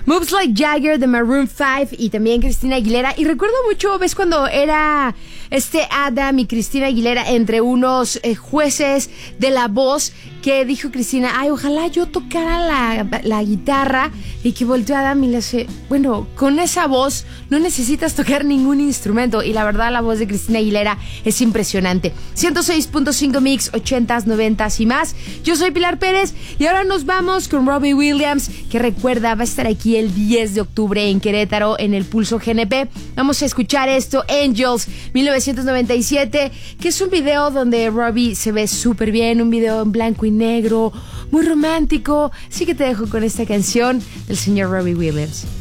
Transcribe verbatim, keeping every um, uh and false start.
Moves Like Jagger de Maroon five y también Cristina Aguilera. Y recuerdo mucho, ¿ves cuando era este Adam y Cristina Aguilera entre unos eh, jueces de La Voz? Que dijo Cristina, ay, ojalá yo tocara la, la guitarra. Y que volteó a Adam y le dice, bueno, con esa voz no necesitas tocar ningún instrumento. Y la verdad, la voz de Cristina Aguilera es impresionante. ciento seis punto cinco Mix, ochentas, noventas y más. Yo soy Pilar Pérez y ahora nos vamos con Robbie Williams, que recuerda, va a estar aquí el diez de octubre en Querétaro, en el Pulso G N P. Vamos a escuchar esto, Angels, mil novecientos noventa y siete, que es un video donde Robbie se ve súper bien, un video en blanco y negro, muy romántico. Así que te dejo con esta canción del señor Robbie Williams.